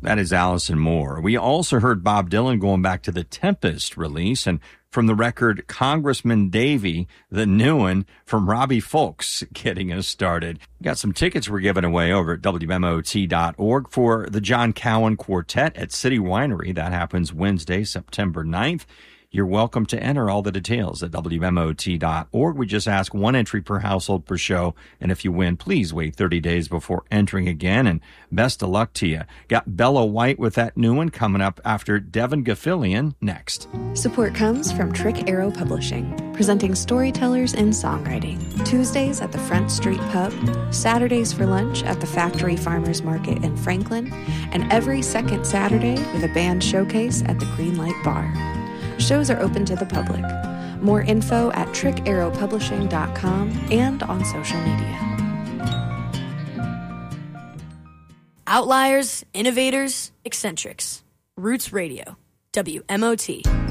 That is Allison Moore. We also heard Bob Dylan going back to the Tempest release, and from the record Congressman Davy, the new one from Robbie Fulks, getting us started. We got some tickets we're giving away over at WMOT.org for the John Cowan Quartet at City Winery. That happens Wednesday, September 9th. You're welcome to enter all the details at WMOT.org. We just ask one entry per household per show. And if you win, please wait 30 days before entering again. And best of luck to you. Got Bella White with that new one coming up after Devin Gaffilian next. Support comes from Trick Arrow Publishing, presenting storytellers in songwriting. Tuesdays at the Front Street Pub, Saturdays for lunch at the Factory Farmers Market in Franklin, and every second Saturday with a band showcase at the Greenlight Bar. Shows are open to the public. More info at trickarrowpublishing.com and on social media. Outliers, innovators, eccentrics. Roots Radio, WMOT.